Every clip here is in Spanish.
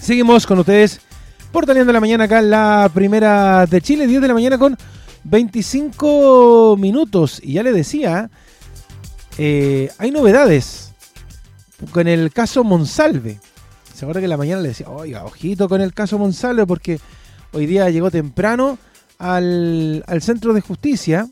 Seguimos con ustedes Portaleando la Mañana acá en la Primera de Chile, 10 de la mañana con 25 minutos. Y ya le decía, hay novedades con el caso Monsalve. Se acuerda que en la mañana le decía, oiga, ojito con el caso Monsalve, porque hoy día llegó temprano al Centro de Justicia.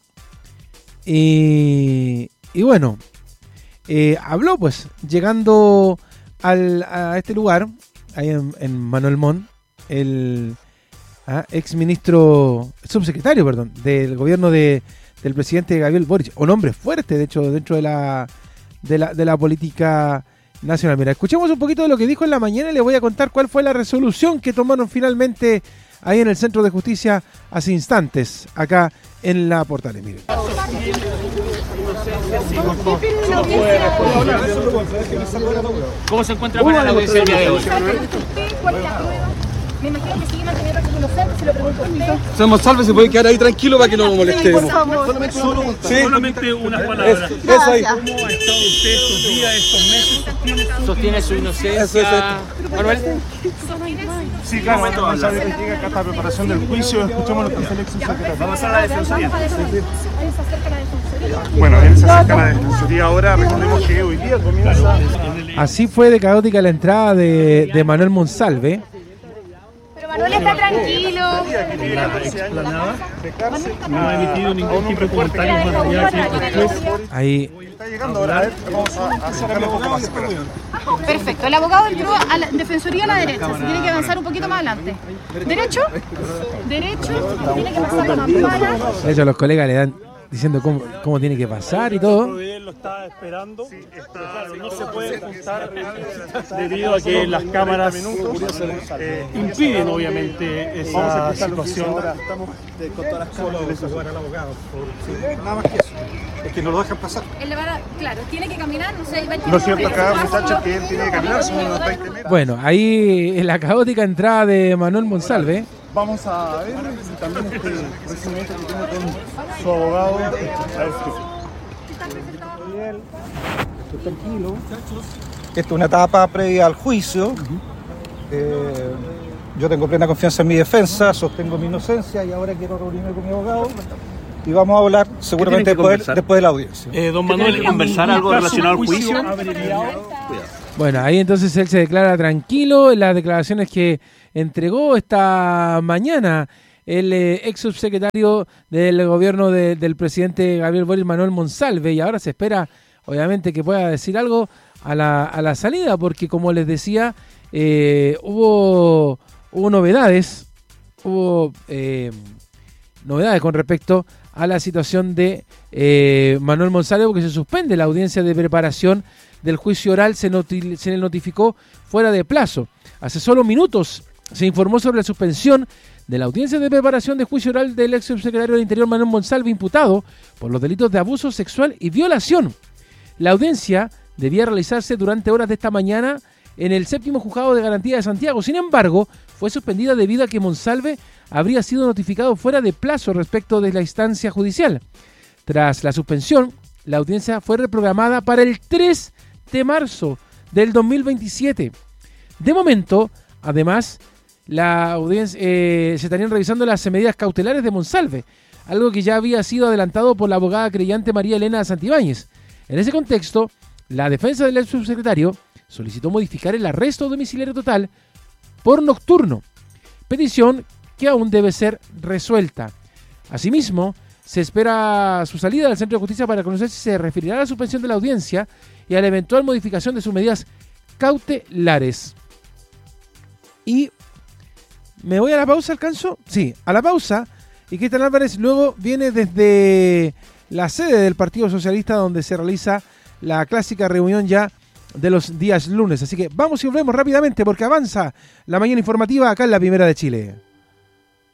Y bueno, habló pues, llegando a este lugar, ahí en Manuel Montt, el ex ministro, subsecretario, perdón, del gobierno del presidente Gabriel Boric, un hombre fuerte, de hecho, dentro de la política nacional. Mira, escuchemos un poquito de lo que dijo en la mañana y les voy a contar cuál fue la resolución que tomaron finalmente ahí en el Centro de Justicia hace instantes, acá en la Portales. Miren. ¿Cómo se encuentra para la audiencia el día de hoy? Me imagino que sigue manteniendo que inocente, se lo pregunto a usted. Señor Monsalve, se puede quedar ahí tranquilo para que no lo molestemos. Solamente unas palabras. Eso ahí. ¿Cómo ha estado usted estos días, estos meses? ¿Sostiene su inocencia? Manuel. Sí, claro, vamos a ver que llega acá esta preparación del juicio. Escuchamos lo que dice el ex secretario. Vamos a la defensoría. Bueno, él se acerca a la defensoría ahora. Recordemos que hoy día comienza. Así fue de caótica la entrada de Manuel Monsalve. Manuel está tranquilo. No ha emitido ningún tipo de comentario más allá de Ahí. Está llegando ahora. A ver, vamos a acercarlo un poco más. Perfecto. El abogado entró a la defensoría a la derecha. Se tiene que avanzar un poquito más adelante. ¿Derecho? Derecho. Tiene que pasar la mampara. De hecho, los colegas le dan diciendo cómo tiene que pasar y todo. Él lo está esperando. Claro, no se puede juntar debido a que las cámaras impiden obviamente esa situación. Estamos con todas las cámaras al abogado. Nada más que eso. Es que no lo dejan pasar. Claro, tiene que caminar, no sé, Lo cierto acá, muchachos, que él tiene que caminar, son unos 20 metros. Bueno, ahí en la caótica entrada de Manuel Monsalve. Vamos a ver y también este recibimiento que tiene con su abogado. A ver qué. Tranquilo. Esta es una etapa previa al juicio. Yo tengo plena confianza en mi defensa, sostengo mi inocencia y ahora quiero reunirme con mi abogado. Y vamos a hablar seguramente después de la audiencia. Don Manuel, ¿conversar algo relacionado al juicio? Bueno, ahí entonces él se declara tranquilo en las declaraciones que entregó esta mañana el ex subsecretario del gobierno del presidente Gabriel Boric, Manuel Monsalve, y ahora se espera, obviamente, que pueda decir algo a la salida, porque como les decía, hubo novedades, novedades con respecto a la situación de Manuel Monsalve, porque se suspende la audiencia de preparación del juicio oral, se le notificó fuera de plazo. Hace solo minutos se informó sobre la suspensión de la audiencia de preparación de juicio oral del ex subsecretario del Interior Manuel Monsalve, imputado por los delitos de abuso sexual y violación. La audiencia debía realizarse durante horas de esta mañana en el 7º Juzgado de Garantía de Santiago. Sin embargo, fue suspendida debido a que Monsalve habría sido notificado fuera de plazo respecto de la instancia judicial. Tras la suspensión, la audiencia fue reprogramada para el 3 de marzo del 2027. De momento, además, la audiencia se estarían revisando las medidas cautelares de Monsalve, algo que ya había sido adelantado por la abogada creyente María Elena Santibáñez. En ese contexto, la defensa del ex subsecretario solicitó modificar el arresto domiciliario total por nocturno, petición que aún debe ser resuelta. Asimismo, se espera su salida del Centro de Justicia para conocer si se referirá a la suspensión de la audiencia y a la eventual modificación de sus medidas cautelares. Y me voy a la pausa, ¿alcanzo? Sí, a la pausa. Y Cristian Álvarez luego viene desde la sede del Partido Socialista, donde se realiza la clásica reunión ya de los días lunes. Así que vamos y volvemos rápidamente porque avanza la mañana informativa acá en la Primera de Chile.